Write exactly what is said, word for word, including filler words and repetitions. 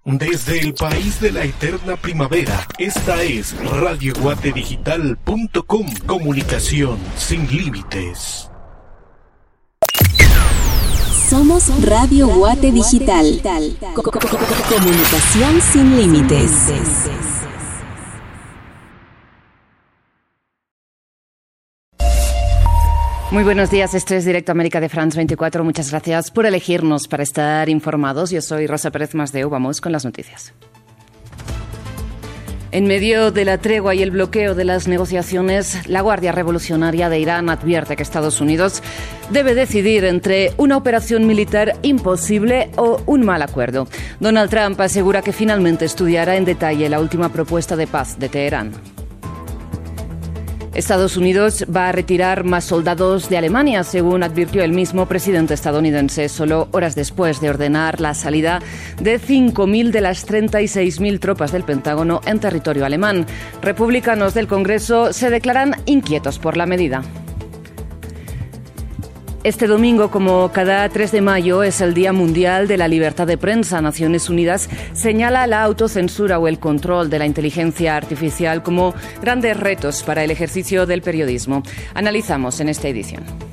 Desde el país de la eterna primavera, esta es radio guate digital punto com. Comunicación sin límites. Somos Radio Guate Digital. Comunicación sin límites. Muy buenos días, esto es Directo América de France veinticuatro. Muchas gracias por elegirnos para estar informados. Yo soy Rosa Pérez Masdeu. Vamos con las noticias. En medio de la tregua y el bloqueo de las negociaciones, la Guardia Revolucionaria de Irán advierte que Estados Unidos debe decidir entre una operación militar imposible o un mal acuerdo. Donald Trump asegura que finalmente estudiará en detalle la última propuesta de paz de Teherán. Estados Unidos va a retirar más soldados de Alemania, según advirtió el mismo presidente estadounidense, solo horas después de ordenar la salida de cinco mil de las treinta y seis mil tropas del Pentágono en territorio alemán. Republicanos del Congreso se declaran inquietos por la medida. Este domingo, como cada tres de mayo, es el Día Mundial de la Libertad de Prensa. Naciones Unidas señala la autocensura o el control de la inteligencia artificial como grandes retos para el ejercicio del periodismo. Analizamos en esta edición.